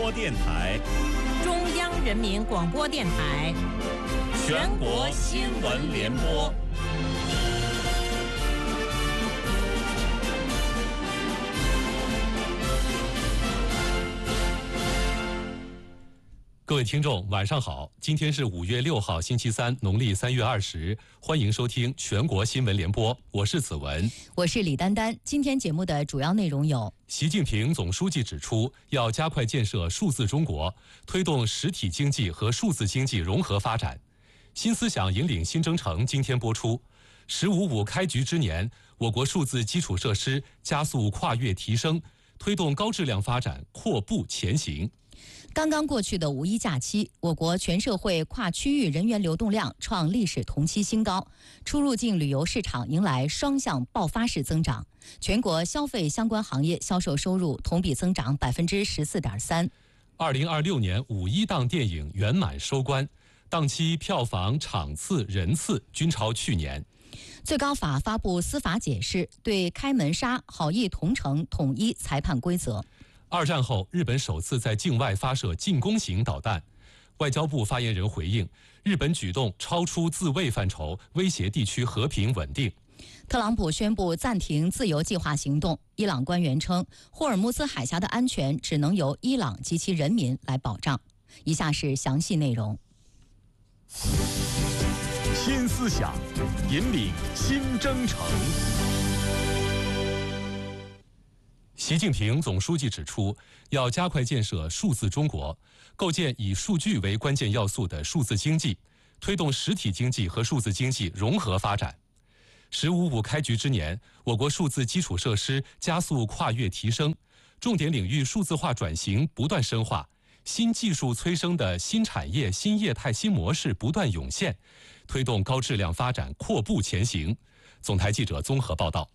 播电台、 中央人民广播电台、 全国新闻联播。 各位听众，晚上好！今天是5月6号，星期三，农历3月20，欢迎收听全国新闻联播，我是子文， 我是李丹丹。今天节目的主要内容有： 习近平总书记指出，要加快建设数字中国，推动实体经济和数字经济融合发展。新思想引领新征程今天播出。“15+5”开局之年，我国数字基础设施加速跨越提升，推动高质量发展阔步前行。 刚刚过去的五一假期，我国全社会跨区域人员流动量创历史同期新高，出入境旅游市场迎来双向爆发式增长，全国消费相关行业销售收入同比增长14.3%。 2026年五一档电影圆满收官，档期、票房、场次、人次均超去年。 最高法发布司法解释，对开门沙、好意同城统一裁判规则。 二战后，日本首次在境外发射进攻型导弹。外交部发言人回应，日本举动超出自卫范畴，威胁地区和平稳定。 特朗普宣布暂停自由计划行动。伊朗官员称，霍尔木兹海峡的安全只能由伊朗及其人民来保障。以下是详细内容。 新思想引领新征程。 习近平总书记指出，要加快建设数字中国，构建以数据为关键要素的数字经济，推动实体经济和数字经济融合发展。“15+5”开局之年，我国数字基础设施加速跨越提升，重点领域数字化转型不断深化，新技术催生的新产业、新业态、新模式不断涌现，推动高质量发展阔步前行。总台记者综合报道。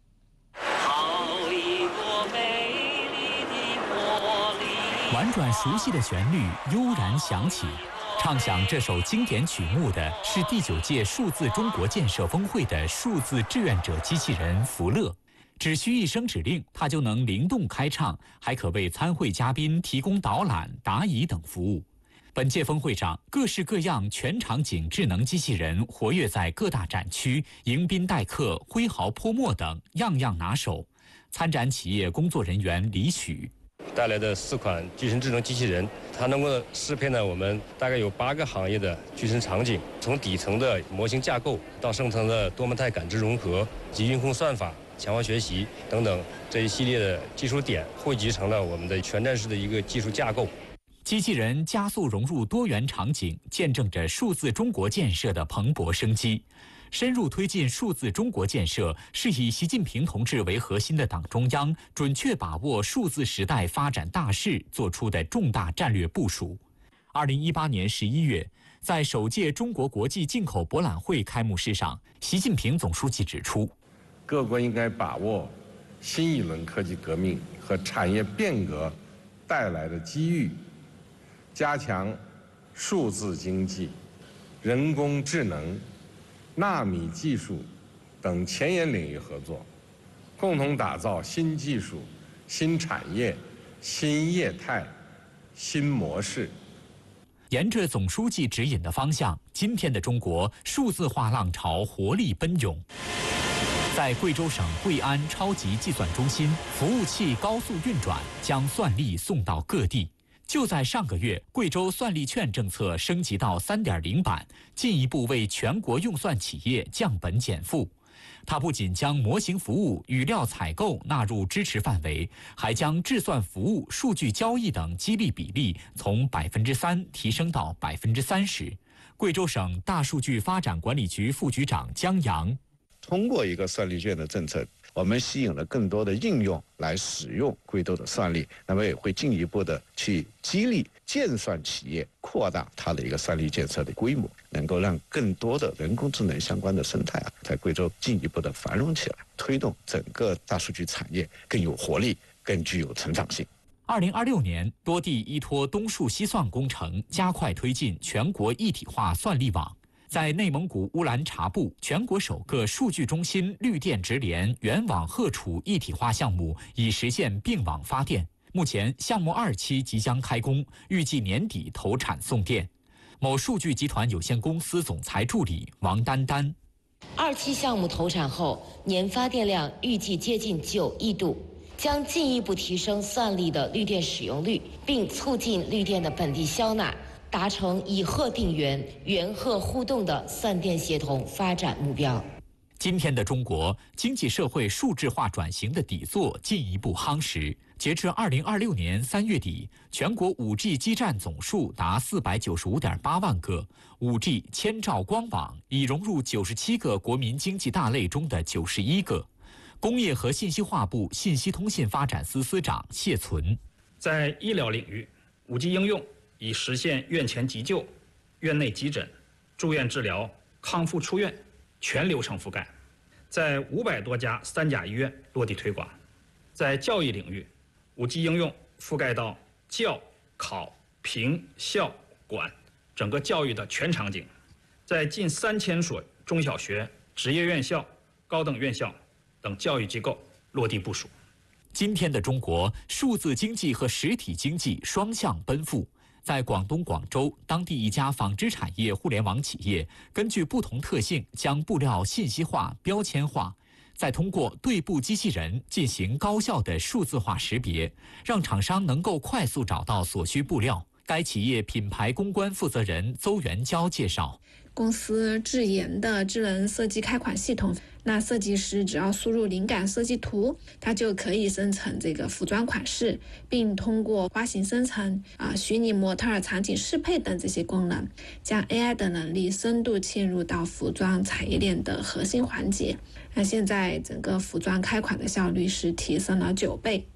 婉转熟悉的旋律悠然响起，唱响这首经典曲目的是第9届数字中国建设峰会的数字志愿者机器人福乐，只需一声指令，它就能灵动开唱，还可为参会嘉宾提供导览、答疑等服务。本届峰会上，各式各样全场景智能机器人活跃在各大展区，迎宾待客、挥毫泼墨等，样样拿手。参展企业工作人员李许带来的4款具身智能机器人，它能够适配呢我们大概有8个行业的具身场景，从底层的模型架构到上层的多模态感知融合及运控算法、强化学习等等这一系列的技术点，汇集成了我们的全站式的一个技术架构。 机器人加速融入多元场景，见证着数字中国建设的蓬勃生机。深入推进数字中国建设，是以习近平同志为核心的党中央准确把握数字时代发展大势做出的重大战略部署。2018年11月，在首届中国国际进口博览会开幕式上，习近平总书记指出， 各国应该把握新一轮科技革命和产业变革带来的机遇，加强数字经济、人工智能、纳米技术等前沿领域合作，共同打造新技术、新产业、新业态、新模式。 沿着总书记指引的方向，今天的中国数字化浪潮活力奔涌。在贵州省贵安超级计算中心，服务器高速运转，将算力送到各地。就在上个月，贵州算力券政策升级到3.0版，进一步为全国用算企业降本减负。它不仅将模型服务、语料采购纳入支持范围，还将制算服务、数据交易等激励比例从3%提升到30%。贵州省大数据发展管理局副局长江阳， 通过一个算力券的政策，我们吸引了更多的应用来使用贵州的算力，那么也会进一步的去激励建算企业扩大它的一个算力建设的规模，能够让更多的人工智能相关的生态在贵州进一步的繁荣起来，推动整个大数据产业更有活力、更具有成长性。 2026年，多地依托东数西算工程，加快推进全国一体化算力网。在内蒙古乌兰察布，全国首个数据中心绿电直联原网荷储一体化项目已实现并网发电， 目前项目2期即将开工，预计年底投产送电。某数据集团有限公司总裁助理王丹丹 ，2期项目投产后，年发电量预计接近9亿度，将进一步提升算力的绿电使用率，并促进绿电的本地消纳，达成以荷定源、源荷互动的算电协同发展目标。 今天的中国经济社会数字化转型的底座进一步夯实。截至2026年3月底，全国 5G 基站总数达495.8万个 ，5G 千兆光网已融入97个国民经济大类中的91个。工业和信息化部信息通信发展司司长谢存， 在医疗领域，5G 应用已实现院前急救、院内急诊、住院治疗、康复出院全流程覆盖，在500多家3甲医院落地推广。在教育领域，5G 应用覆盖到教、考、评、校、管整个教育的全场景，在近3000所中小学、职业院校、高等院校等教育机构落地部署。 今天的中国，数字经济和实体经济双向奔赴。在广东广州，当地一家纺织产业互联网企业根据不同特性，将布料信息化、标签化，再通过对布机器人进行高效的数字化识别，让厂商能够快速找到所需布料。该企业品牌公关负责人邹元娇介绍， 公司智研的智能设计开款系统，那设计师只要输入灵感设计图，它就可以生成这个服装款式，并通过花型生成、虚拟模特场景适配等这些功能，将 AI 的能力深度嵌入到服装产业链的核心环节。那现在整个服装开款的效率是提升了9倍。